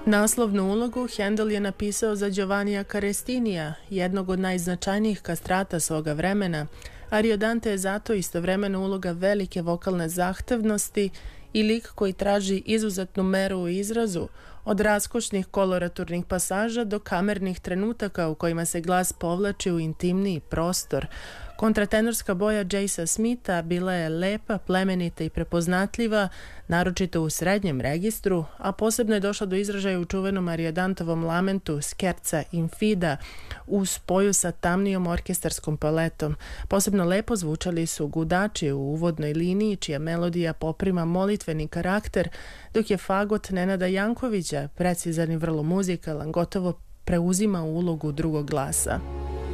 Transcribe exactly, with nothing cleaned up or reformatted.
Naslovnu ulogu Handel je napisao za Giovannija Carestinija, jednog od najznačajnijih kastrata svoga vremena. Ariodante je zato istovremeno uloga velike vokalne zahtevnosti i lik koji traži izuzetnu meru u izrazu, od raskošnih koloraturnih pasaža do kamernih trenutaka u kojima se glas povlači u intimniji prostor. Kontratenorska boja Jacea Smitha bila je lepa, plemenita i prepoznatljiva, naročito u srednjem registru, a posebno je došla do izražaja u čuvenom Ariodantovom lamentu Scherza in Fida u spoju sa tamnijom orkestarskom paletom. Posebno lepo zvučali su gudači u uvodnoj liniji, čija melodija poprima molitveni karakter, dok je fagot Nenada Jankovića, precizan i vrlo muzikalan, gotovo preuzima ulogu drugog glasa.